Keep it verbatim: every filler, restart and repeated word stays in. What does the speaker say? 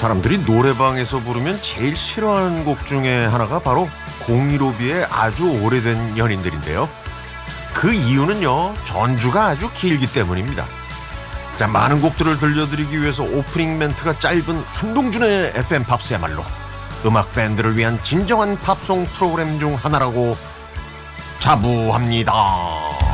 사람들이 노래방에서 부르면 제일 싫어하는 곡 중에 하나가 바로 공일오비의 아주 오래된 연인들인데요. 그 이유는요, 전주가 아주 길기 때문입니다. 자, 많은 곡들을 들려드리기 위해서 오프닝 멘트가 짧은 한동준의 에프엠 팝스야말로 음악 팬들을 위한 진정한 팝송 프로그램 중 하나라고 자부합니다.